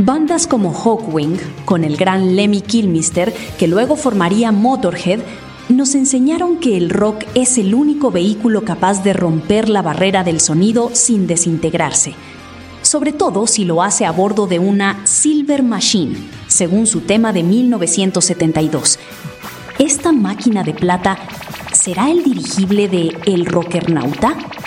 Bandas como Hawkwind, con el gran Lemmy Kilmister, que luego formaría Motorhead, nos enseñaron que el rock es el único vehículo capaz de romper la barrera del sonido sin desintegrarse, sobre todo si lo hace a bordo de una Silver Machine, según su tema de 1972. ¿Esta máquina de plata será el dirigible de El Rockernauta?